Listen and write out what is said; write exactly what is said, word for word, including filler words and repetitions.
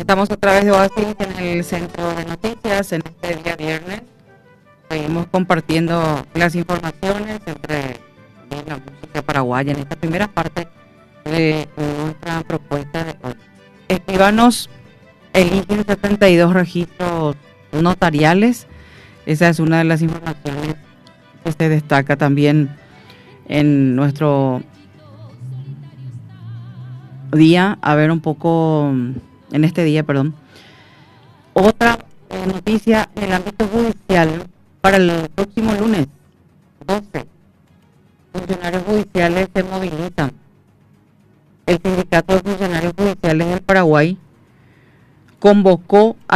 Estamos a través de Oasis en el Centro de Noticias en este día viernes. Seguimos compartiendo las informaciones entre la música paraguaya en esta primera parte de nuestra propuesta de hoy. Escribanos eligen setenta y dos registros notariales. Esa es una de las informaciones que se destaca también en nuestro día. A ver un poco, en este día, perdón. Otra eh, noticia en el ámbito judicial para el próximo lunes doce. Funcionarios judiciales se movilizan. El Sindicato de Funcionarios Judiciales del Paraguay convocó a